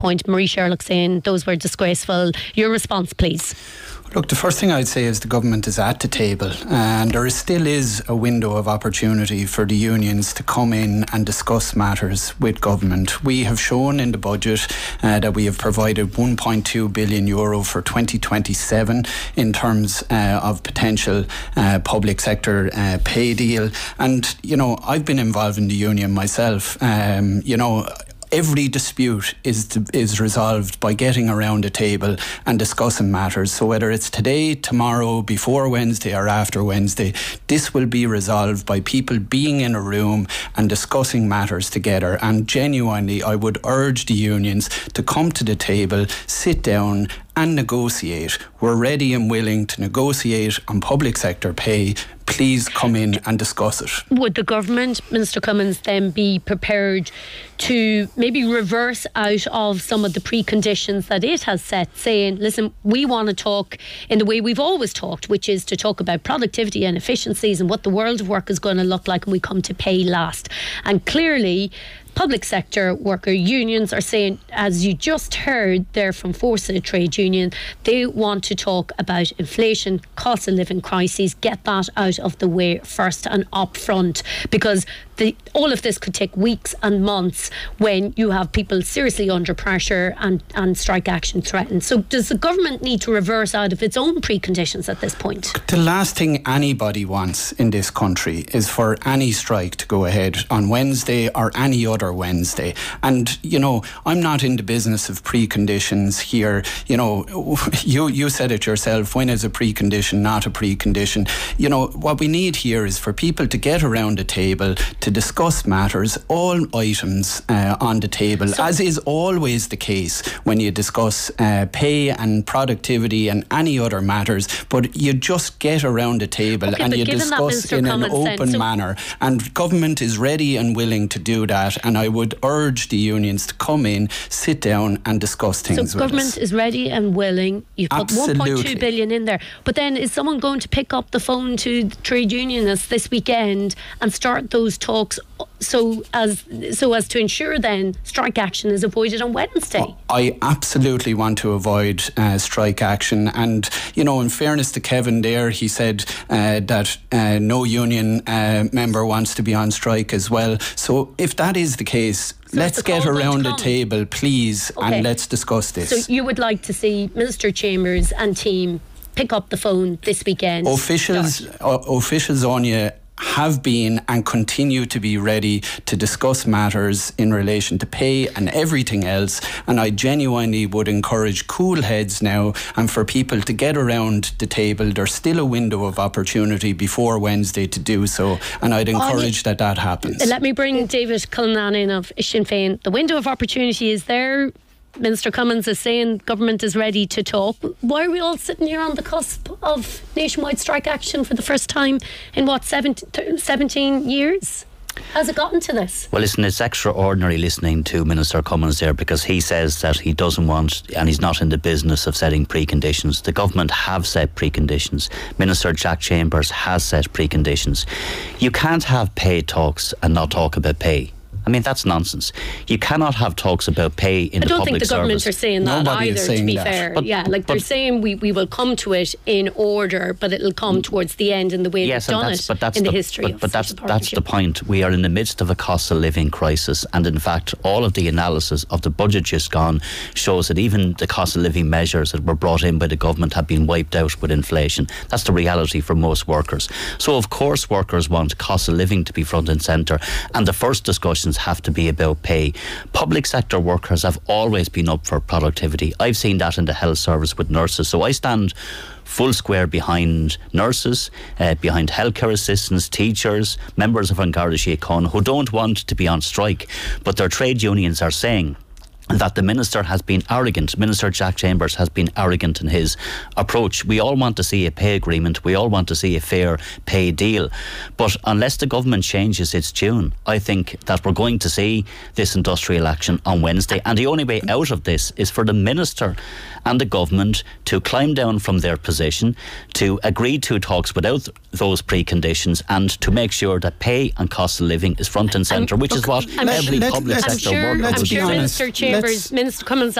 point. Marie Sherlock saying those were disgraceful. Your response, please. Look, the first thing I'd say is the government is at the table, and there still is a window of opportunity for the unions to come in and discuss matters with government. We have shown in the budget that we have provided €1.2 billion for 2027 in terms of potential public sector pay deal. And, you know, I've been involved in the union myself. Every dispute is resolved by getting around a table and discussing matters. So whether it's today, tomorrow, before Wednesday or after Wednesday, this will be resolved by people being in a room and discussing matters together. And genuinely, I would urge the unions to come to the table, sit down and negotiate. We're ready and willing to negotiate on public sector pay. Please come in and discuss it. Would the government, Minister Cummins, then be prepared to maybe reverse out of some of the preconditions that it has set, saying, listen, we want to talk in the way we've always talked, which is to talk about productivity and efficiencies and what the world of work is going to look like, and we come to pay last. And clearly, public sector worker unions are saying, as you just heard there from Forza Trade Union, they want to talk about inflation, cost of living crises, get that out of the way first and up front, because all of this could take weeks and months when you have people seriously under pressure and strike action threatened. So does the government need to reverse out of its own preconditions at this point? The last thing anybody wants in this country is for any strike to go ahead on Wednesday or any other Wednesday. And, you know, I'm not in the business of preconditions here. You know, you said it yourself, when is a precondition not a precondition? You know, what we need here is for people to get around a table to discuss matters, all items on the table, as is always the case when you discuss pay and productivity and any other matters, but you just get around a table and you discuss in an open manner, and government is ready and willing to do that, and I would urge the unions to come in, sit down and discuss things with us. So government is ready and willing. You've put 1.2 billion in there, but then is someone going to pick up the phone to the trade unionists this weekend and start those talks so as to ensure then strike action is avoided on Wednesday? I absolutely want to avoid strike action, and you know, in fairness to Kevin there, he said that no union member wants to be on strike as well. So if that is the case, let's get around the table, please, and let's discuss this. So you would like to see Minister Chambers and team pick up the phone this weekend? Officials, Anya, have been and continue to be ready to discuss matters in relation to pay and everything else, and I genuinely would encourage cool heads now and for people to get around the table. There's still a window of opportunity before Wednesday to do so, and I'd encourage that happens. Let me bring David Cullinan in of Sinn Féin. The window of opportunity is there. Minister Cummins is saying government is ready to talk. Why are we all sitting here on the cusp of nationwide strike action for the first time in 17 years? Has it gotten to this? Well, listen, it's extraordinary listening to Minister Cummins there, because he says that he doesn't want, and he's not in the business of setting preconditions. The government have set preconditions. Minister Jack Chambers has set preconditions. You can't have pay talks and not talk about pay. I mean, that's nonsense. You cannot have talks about pay in the public service. I don't think the government are saying that either, to be fair. But they're saying we will come to it in order, but it'll come towards the end in the way they've done it in the history of But that's the point. We are in the midst of a cost of living crisis, and in fact, all of the analysis of the budget just gone shows that even the cost of living measures that were brought in by the government have been wiped out with inflation. That's the reality for most workers. So of course workers want cost of living to be front and centre, and the first discussions have to be about pay. Public sector workers have always been up for productivity. I've seen that in the health service with nurses. So I stand full square behind nurses, behind healthcare assistants, teachers, members of An Garda Síochána who don't want to be on strike, but their trade unions are saying that the minister has been arrogant. Minister Jack Chambers has been arrogant in his approach. We all want to see a pay agreement. We all want to see a fair pay deal. But unless the government changes its tune, I think that we're going to see this industrial action on Wednesday. And the only way out of this is for the minister and the government to climb down from their position, to agree to talks without those preconditions, and to make sure that pay and cost of living is front and centre, which is what every public sector worker would be honest. members, Minister Cummins